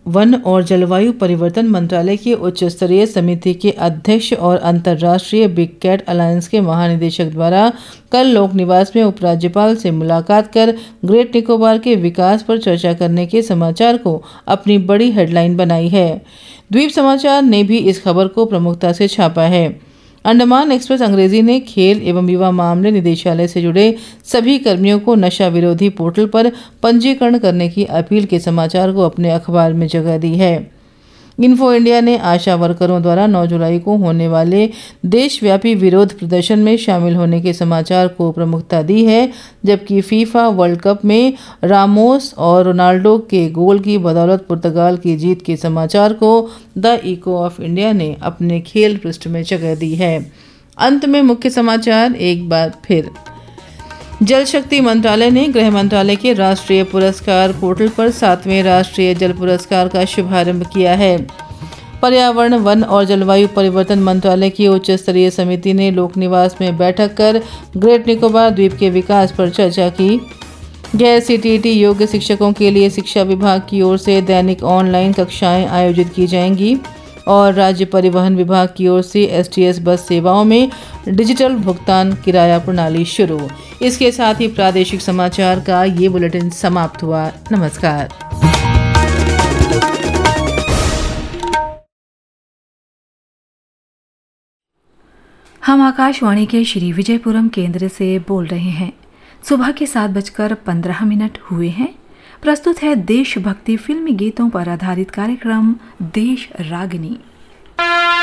One और जलवायु परिवर्तन मंत्रालय की उच्च स्तरीय समिति के अध्यक्ष और अंतर्राष्ट्रीय बिग कैट अलायंस के महानिदेशक द्वारा कल लोक निवास में उपराज्यपाल से मुलाकात कर ग्रेट निकोबार के विकास पर चर्चा करने के समाचार को अपनी बड़ी हेडलाइन बनाई है। द्वीप समाचार ने भी इस खबर को प्रमुखता से छापा है। अंडमान एक्सप्रेस अंग्रेजी ने खेल एवं युवा मामले निदेशालय से जुड़े सभी कर्मियों को नशा विरोधी पोर्टल पर पंजीकरण करने की अपील के समाचार को अपने अखबार में जगह दी है। इन्फो इंडिया ने आशा वर्करों द्वारा 9 जुलाई को होने वाले देशव्यापी विरोध प्रदर्शन में शामिल होने के समाचार को प्रमुखता दी है, जबकि फीफा वर्ल्ड कप में रामोस और रोनाल्डो के गोल की बदौलत पुर्तगाल की जीत के समाचार को द इको ऑफ इंडिया ने अपने खेल पृष्ठ में जगह दी है। अंत में मुख्य समाचार एक बार फिर। जल शक्ति मंत्रालय ने गृह मंत्रालय के राष्ट्रीय पुरस्कार पोर्टल पर 7वें राष्ट्रीय जल पुरस्कार का शुभारंभ किया है। पर्यावरण, वन और जलवायु परिवर्तन मंत्रालय की उच्च स्तरीय समिति ने लोक निवास में बैठक कर ग्रेट निकोबार द्वीप के विकास पर चर्चा की। गैर सीटीईटी योग्य शिक्षकों के लिए शिक्षा विभाग की ओर से दैनिक ऑनलाइन कक्षाएं आयोजित की जाएंगी और राज्य परिवहन विभाग की ओर से एसटीएस बस सेवाओं में डिजिटल भुगतान किराया प्रणाली शुरू। इसके साथ ही प्रादेशिक समाचार का ये बुलेटिन समाप्त हुआ। नमस्कार। हम आकाशवाणी के श्री विजयपुरम केंद्र से बोल रहे हैं। सुबह के 7:15 हुए हैं। प्रस्तुत है देशभक्ति फिल्मी गीतों पर आधारित कार्यक्रम देश रागिनी।